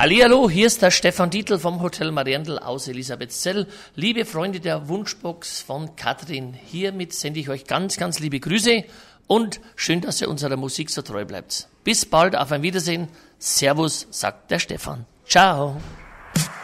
Hallihallo, hier ist der Stefan Dietl vom Hotel Mariendl aus Elisabethzell. Liebe Freunde der Wunschbox von Katrin, hiermit sende ich euch ganz, ganz liebe Grüße und schön, dass ihr unserer Musik so treu bleibt. Bis bald, auf ein Wiedersehen. Servus, sagt der Stefan. Ciao.